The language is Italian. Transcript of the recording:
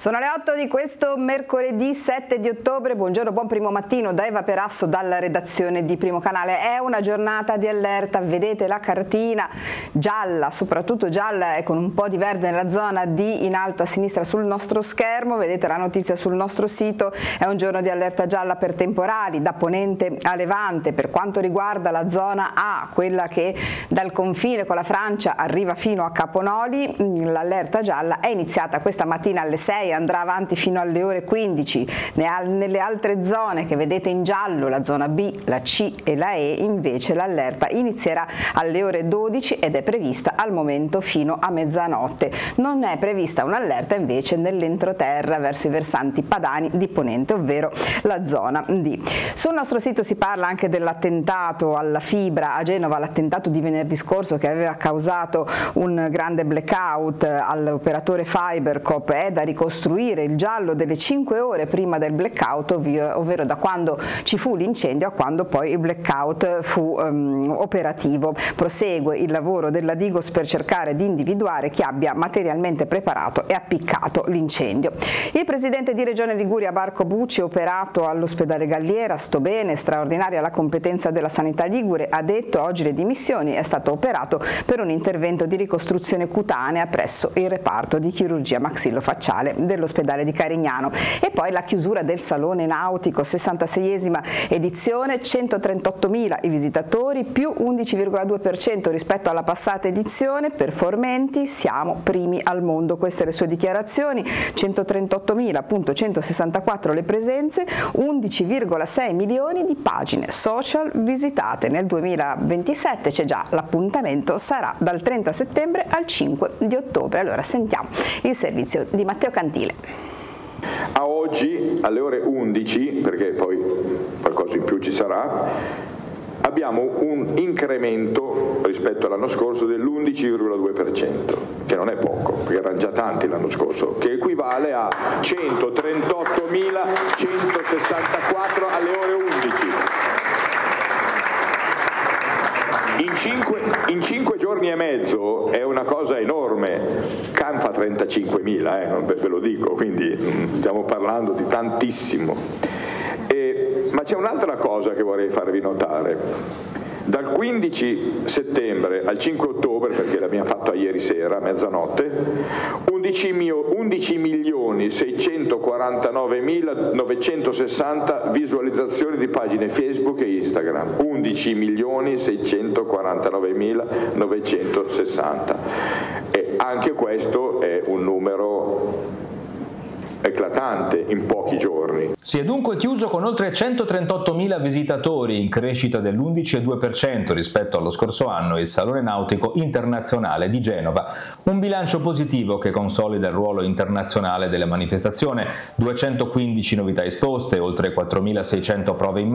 Sono le 8 di questo mercoledì 7 di ottobre, buongiorno, buon primo mattino da Eva Perasso dalla redazione di Primo Canale. È una giornata di allerta, vedete la cartina gialla, soprattutto gialla e con un po' di verde nella zona di in alto a sinistra sul nostro schermo, vedete la notizia sul nostro sito, è un giorno di allerta gialla per temporali da ponente a levante. Per quanto riguarda la zona A, quella che dal confine con la Francia arriva fino a Caponoli, l'allerta gialla è iniziata questa mattina alle 6, andrà avanti fino alle ore 15. Nelle altre zone che vedete in giallo, la zona B, la C e la E, invece l'allerta inizierà alle ore 12 ed è prevista al momento fino a mezzanotte. Non è prevista un'allerta invece nell'entroterra verso i versanti padani di ponente, ovvero la zona D. Sul nostro sito si parla anche dell'attentato alla fibra a Genova, l'attentato di venerdì scorso che aveva causato un grande blackout all'operatore Fibercop. È da ricostruire il giallo delle 5 ore prima del blackout, ovvero da quando ci fu l'incendio a quando poi il blackout fu operativo. Prosegue il lavoro della Digos per cercare di individuare chi abbia materialmente preparato e appiccato l'incendio. Il presidente di Regione Liguria Marco Bucci, operato all'ospedale Galliera, sto bene, straordinaria la competenza della sanità ligure, ha detto oggi le dimissioni, è stato operato per un intervento di ricostruzione cutanea presso il reparto di chirurgia maxillofacciale dell'ospedale di Carignano. E poi la chiusura del Salone Nautico, 66esima edizione, 138.000 i visitatori, più 11,2% rispetto alla passata edizione. Per Formenti siamo primi al mondo, queste le sue dichiarazioni, 138.164 le presenze, 11,6 milioni di pagine social visitate. Nel 2027 c'è già l'appuntamento, sarà dal 30 settembre al 5 di ottobre. Allora sentiamo il servizio di Matteo Cantile. A oggi alle ore 11, perché poi qualcosa in più ci sarà, abbiamo un incremento rispetto all'anno scorso dell'11,2%, che non è poco, perché erano già tanti l'anno scorso, che equivale a 138.164 alle ore 11. In 5 giorni e mezzo è una cosa enorme. Cannes fa 35.000, ve lo dico, quindi stiamo parlando di tantissimo. Ma c'è un'altra cosa che vorrei farvi notare. Dal 15 settembre al 5 ottobre, perché l'abbiamo fatto ieri sera a mezzanotte, 11.649.960 visualizzazioni di pagine Facebook e Instagram. 11.649.960. E anche questo è un numero eclatante in pochi giorni. Si è dunque chiuso con oltre 138.000 visitatori, in crescita dell'11,2% rispetto allo scorso anno, il Salone Nautico Internazionale di Genova. Un bilancio positivo che consolida il ruolo internazionale della manifestazione, 215 novità esposte, oltre 4.600 prove in